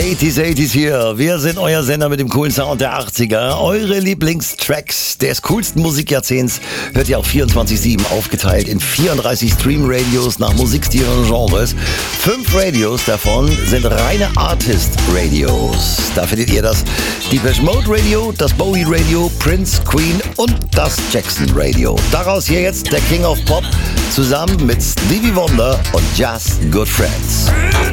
80s hier. Wir sind euer Sender mit dem coolen Sound der 80er. Eure Lieblingstracks des coolsten Musikjahrzehnts hört ihr auf 24/7 aufgeteilt in 34 Stream-Radios nach Musikstilen und Genres. 5 Radios davon sind reine Artist-Radios. Da findet ihr das Depeche Mode Radio, das Bowie Radio, Prince, Queen und das Jackson Radio. Daraus hier jetzt der King of Pop zusammen mit Stevie Wonder und Just Good Friends.